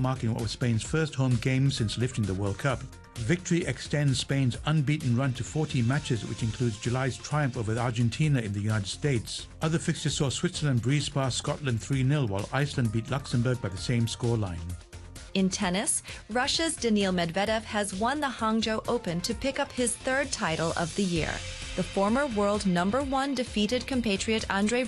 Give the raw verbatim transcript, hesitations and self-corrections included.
marking what was Spain's first home game since lifting the World Cup. Victory extends Spain's unbeaten run to forty matches, which includes July's triumph over Argentina in the United States. Other fixtures saw Switzerland breeze past Scotland three nil, while Iceland beat Luxembourg by the same scoreline. In tennis, Russia's Daniil Medvedev has won the Hangzhou Open to pick up his third title of the year. The former world number one defeated compatriot Andrei